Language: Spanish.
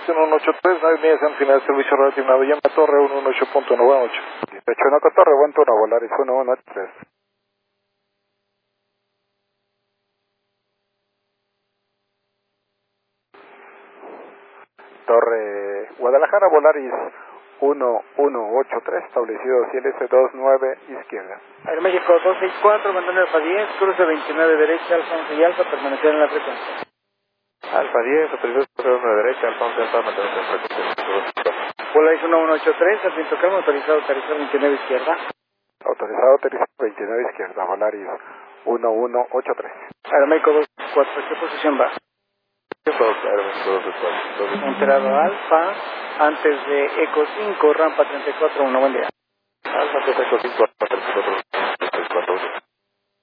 1183, 9 millas en final de servicio relacionado. Llama Torre 118.98. 18 en Torre, buen turno, Volaris 113. Torre Guadalajara, Volaris 1183, establecido CLS 29 izquierda. Aeroméxico 264, mandando Alfa 10, cruce 29 derecha, Alfa 11 y Alfa, permanecer en la frecuencia. Alfa 10, autorizado por la derecha, Alfa 11 Alfa, mantenerse en frecuencia. Volaris 1183, al viento calmo, autorizado aterrizar 29 izquierda. Autorizado aterrizar 29 izquierda, Volaris 1183. Aeroméxico 264, ¿qué posición va? Entrado Alfa, antes de Eco 5, rampa 34, 1, buen día. Alfa 34, 34, 34.